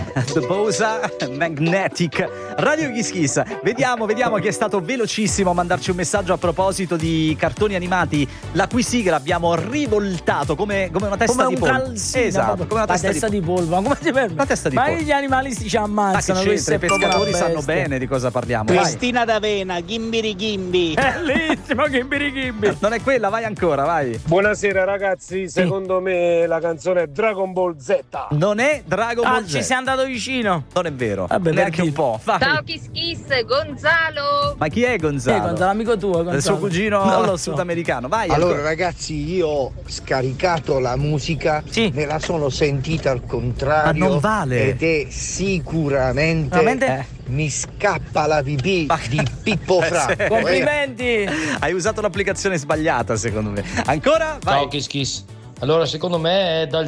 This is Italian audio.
The Bosa Magnetic. Radio Kiss Kiss. Vediamo chi è stato velocissimo a mandarci un messaggio a proposito di cartoni animati, la cui sigla abbiamo rivoltato come una testa di pollo. Esatto, come una testa di pollo. Ma come ti permette? La testa di pollo. Ma gli animalisti ci ammazzano. Ma che c'entra? I pescatori sanno bene di cosa parliamo. Cristina D'Avena, Gimbiri Gimbi. Bellissimo, Gimbiri Gimbi. Non è quella, vai ancora, vai. Buonasera ragazzi, secondo me la canzone è Dragon Ball Z. Non è Dragon Ball Z. Ci sei andato vicino. Non è vero. Vabbè, neanche un po'. Vai. Ciao Kiss Kiss, Gonzalo. Ma chi è Gonzalo? Gonzalo, amico tuo, Gonzalo. Il suo cugino non lo so. sudamericano. Vai. Allora ragazzi, io ho scaricato la musica, me la sono sentita al contrario. Ma non vale. Ed è sicuramente mi scappa la pipì di Pippo Franco. Complimenti. Hai usato l'applicazione sbagliata, secondo me. Ancora? Vai. Ciao Kiss Kiss. Allora, secondo me è dal